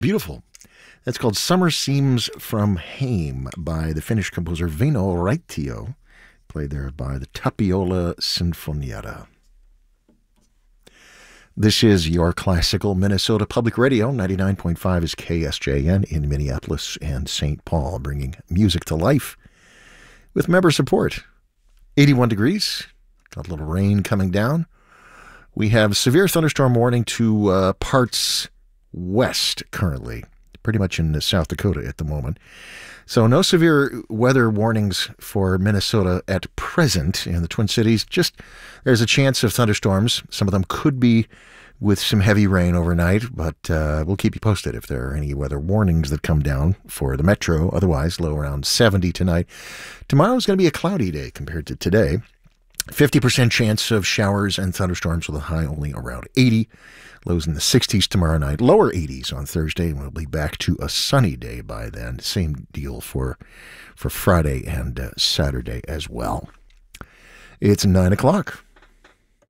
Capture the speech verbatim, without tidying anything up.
Beautiful. That's called Summer Seems from Hame by the Finnish composer Väinö Raitio, played there by the Tapiola Sinfonietta. This is your classical Minnesota Public Radio. ninety-nine point five is K S J N in Minneapolis and Saint Paul, bringing music to life with member support. eighty-one degrees, got a little rain coming down. We have severe thunderstorm warning to uh, parts west currently, pretty much in South Dakota at the moment. So no severe weather warnings for Minnesota at present in the Twin Cities. Just there's a chance of thunderstorms. Some of them could be with some heavy rain overnight, but uh, we'll keep you posted if there are any weather warnings that come down for the metro. Otherwise, low around seventy tonight. Tomorrow is going to be a cloudy day compared to today. fifty percent chance of showers and thunderstorms with a high only around eighty. Lows in the sixties tomorrow night, lower eighties on Thursday, and we'll be back to a sunny day by then. Same deal for for Friday and uh, Saturday as well. It's nine o'clock.